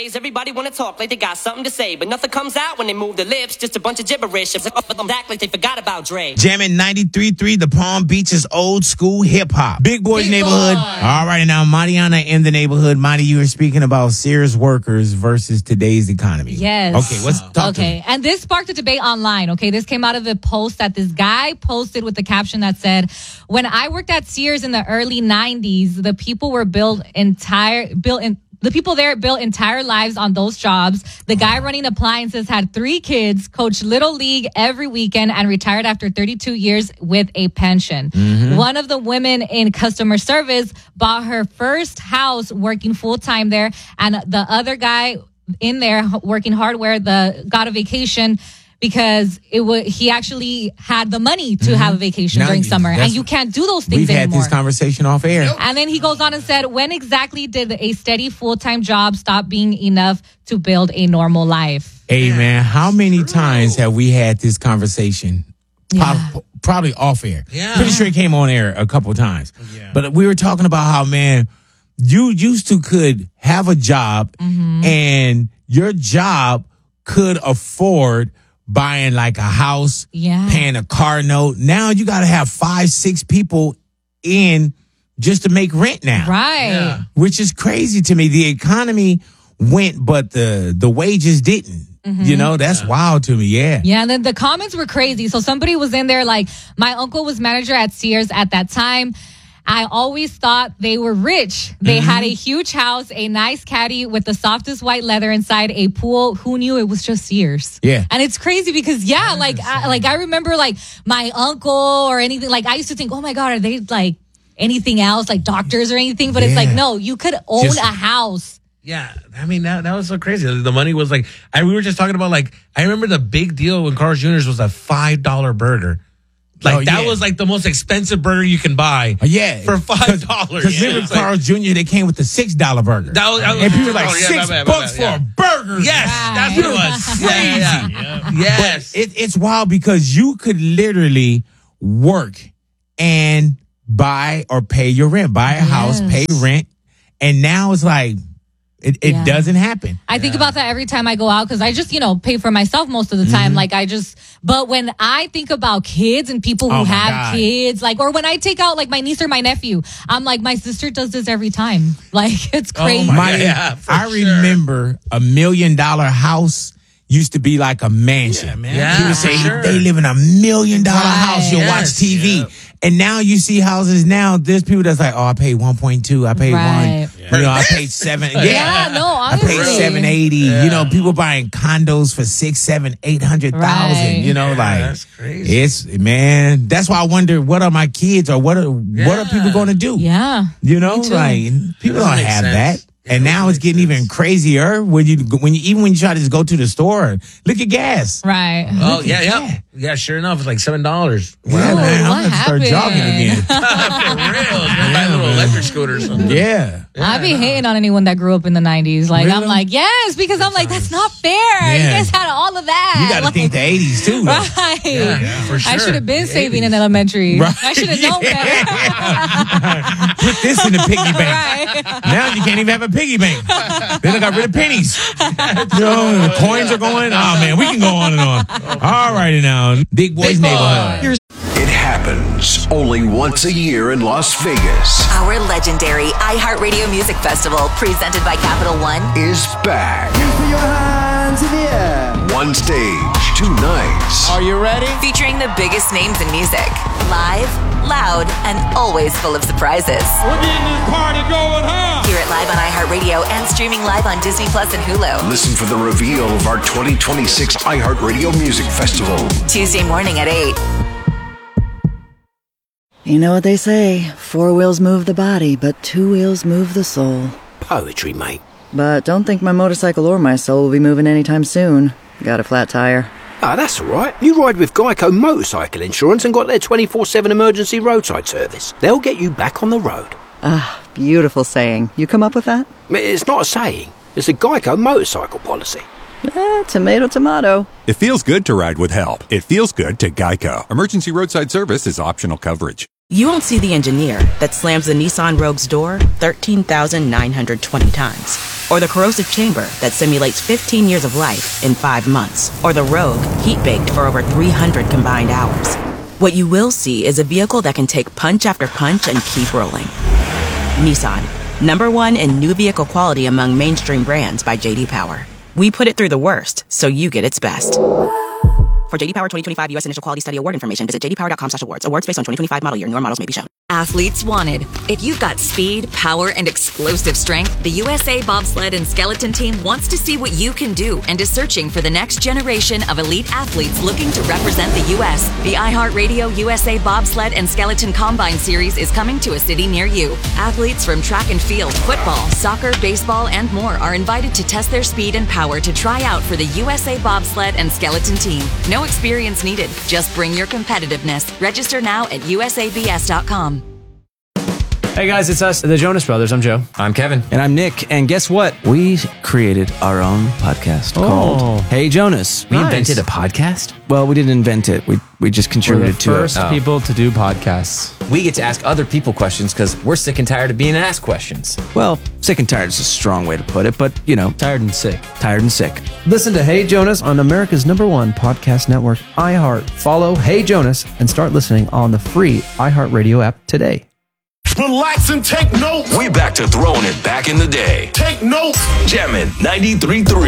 Nowadays, everybody wanna talk like they got something to say, but nothing comes out when they move their lips. Just a bunch of gibberish. Act like they forgot about Dre. Jamming 93.3, the Palm Beach's old school hip hop. Big Boy's Big Neighborhood. Boy. All right, now Mariana in the neighborhood. Mari, you were speaking about Sears workers versus today's economy. Yes. Okay, let's talk to me. And this sparked a debate online. Okay, this came out of a post that this guy posted with the caption that said, "When I worked at Sears in the early 90s, the people there built entire lives on those jobs. The guy running appliances had 3 kids, coached Little League every weekend, and retired after 32 years with a pension. One of the women in customer service bought her first house working full-time there, and the other guy in there working hardware got a vacation because he actually had the money to have a vacation during summer. And you can't do those things anymore. We've had this conversation off air. And then he goes on and said, when exactly did a steady full-time job stop being enough to build a normal life? Hey, man, how many times have we had this conversation? Probably off air. Yeah. Pretty sure it came on air a couple of times. Yeah. But we were talking about how, man, you used to could have a job and your job could afford buying like a house, paying a car note. Now you got to have 5-6 people in just to make rent now. Right. Yeah. Which is crazy to me. The economy went, but the wages didn't. You know, that's wild to me. Yeah. Yeah. And then the comments were crazy. So somebody was in there like, my uncle was manager at Sears at that time. I always thought they were rich. They had a huge house, a nice caddy with the softest white leather inside, a pool. Who knew it was just Sears? Yeah. And it's crazy because, I remember like my uncle or anything. Like I used to think, oh my God, are they like anything else, like doctors or anything? But it's like, no, you could own a house. Yeah, I mean, that was so crazy. The money was like, we were just talking about like, I remember the big deal when Carl's Jr.'s was a $5 burger. Like, that was like the most expensive burger you can buy. Yeah. For $5. Because remember Carl's Jr., they came with the $6 burger. And people were like, $6 for a burger. Yes, that's what it was. Crazy. Yeah. Yes. But it's wild because you could literally work and buy or pay your rent. Buy a house, pay rent. And now it's like, it doesn't happen. I think about that every time I go out because I just, pay for myself most of the time. Like but when I think about kids and people who have kids, like, or when I take out like my niece or my nephew, I'm like, my sister does this every time. Like, it's crazy. I remember $1 million house used to be like a mansion. Yeah, you would say they live in $1 million house. You'll watch TV. Yep. And now you see houses now, there's people that's like, I paid 1.2, I paid 1. I paid 7. I paid 780. People buying condos for 6, 7, 800,000. That's crazy. That's why I wonder, what are my kids or what are people going to do? Yeah. People don't have that. And now it's getting even crazier when you try to just go to the store. Look at gas. Right. Oh, yeah, sure enough, it's like $7. Wow, man, I'm going to start jogging again. For real. Buy a little electric scooter or something. Yeah. I be hating on anyone that grew up in the 90s. Like, really? I'm like, yes, because I'm like, that's not fair. You guys had all of that. You got to think the 80s, too. Though. Right. Yeah, for sure. I should have been saving in elementary. Right. I should have known better. Put this in the piggy bank. Right. Now you can't even have a piggy bank. Then I got rid of pennies. The coins are going. Oh, man, we can go on and on. All righty now. Big Boy's Neighborhood. It happens only once a year in Las Vegas. Our legendary iHeartRadio Music Festival, presented by Capital One, is back. Put your hands in the air. One stage, 2 nights. Are you ready? featuring the biggest names in music. Live, loud, and always full of surprises. We're getting this party going, huh? Hear it live on iHeartRadio and streaming live on Disney Plus and Hulu. Listen for the reveal of our 2026 iHeartRadio Music Festival. Tuesday morning at 8. You know what they say, 4 wheels move the body, but 2 wheels move the soul. Poetry, mate. But don't think my motorcycle or my soul will be moving anytime soon. Got a flat tire. Ah, that's all right. You ride with Geico Motorcycle Insurance and got their 24/7 emergency roadside service. They'll get you back on the road. Ah, beautiful saying. You come up with that? It's not a saying. It's a Geico motorcycle policy. Tomato, tomato. It feels good to ride with help. It feels good to Geico. Emergency roadside service is optional coverage. You won't see the engineer that slams the Nissan Rogue's door 13,920 times. or the corrosive chamber that simulates 15 years of life in 5 months, or the Rogue, heat-baked for over 300 combined hours. What you will see is a vehicle that can take punch after punch and keep rolling. Nissan, #1 in new vehicle quality among mainstream brands by J.D. Power. We put it through the worst, so you get its best. For J.D. Power 2025 U.S. Initial Quality Study Award information, visit jdpower.com/awards. Awards based on 2025 model year. Newer models may be shown. Athletes wanted. If you've got speed, power, and explosive strength, the USA Bobsled and Skeleton Team wants to see what you can do and is searching for the next generation of elite athletes looking to represent the U.S. The iHeartRadio USA Bobsled and Skeleton Combine Series is coming to a city near you. Athletes from track and field, football, soccer, baseball, and more are invited to test their speed and power to try out for the USA Bobsled and Skeleton Team. No experience needed. Just bring your competitiveness. Register now at usabs.com. Hey guys, it's us, the Jonas Brothers. I'm Joe. I'm Kevin. And I'm Nick. And guess what? We created our own podcast called Hey Jonas. We invented a podcast? Well, we didn't invent it. We just contributed to it. We're the first people to do podcasts. We get to ask other people questions because we're sick and tired of being asked questions. Well, sick and tired is a strong way to put it, but, you know. Tired and sick. Tired and sick. Listen to Hey Jonas on America's #1 podcast network, iHeart. Follow Hey Jonas and start listening on the free iHeartRadio app today. Relax and take notes. We back to throwing it back in the day. Take notes. Jammin' 93.3.